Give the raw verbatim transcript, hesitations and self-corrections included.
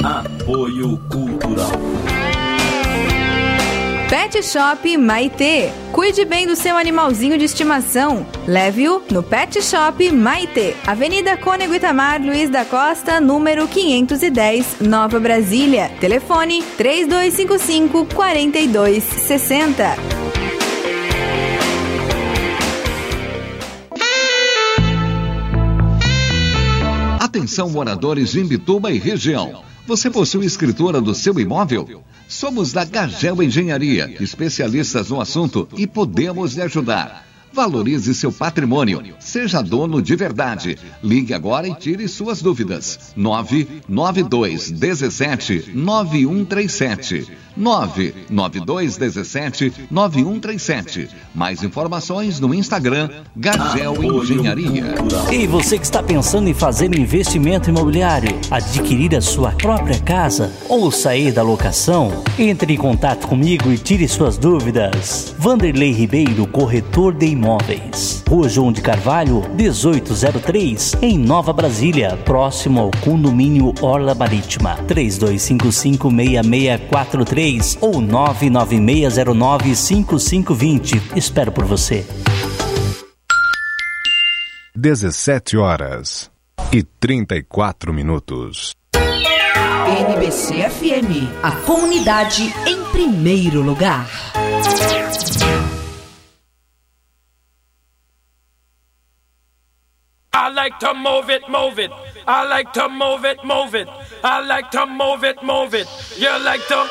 Apoio Cultural. Pet Shop Maitê. Cuide bem do seu animalzinho de estimação. Leve-o no Pet Shop Maitê. Avenida Cônego Itamar Luiz da Costa, número quinhentos e dez, Nova Brasília. Telefone três dois cinco cinco, quatro dois seis zero. Atenção, moradores de Imbituba e região. Você possui escritura do seu imóvel? Somos da Gagel Engenharia, especialistas no assunto e podemos lhe ajudar. Valorize seu patrimônio. Seja dono de verdade. Ligue agora e tire suas dúvidas. nove nove dois um sete, nove um três sete. nove nove dois um sete, nove um três sete. Mais informações no Instagram Gagel Engenharia. E você que está pensando em fazer um investimento imobiliário, adquirir a sua própria casa ou sair da locação? Entre em contato comigo e tire suas dúvidas. Vanderlei Ribeiro, corretor de imóveis. Rua João de Carvalho, dezoito zero três, em Nova Brasília, próximo ao condomínio Orla Marítima. três dois cinco cinco, seis seis quatro três ou nove nove seis zero nove cinco cinco dois zero. Espero por você. dezessete horas e trinta e quatro minutos. N B C F M, a comunidade em primeiro lugar. I like to move it, move it. I like to move it, move it. I like to move it, move it. You like to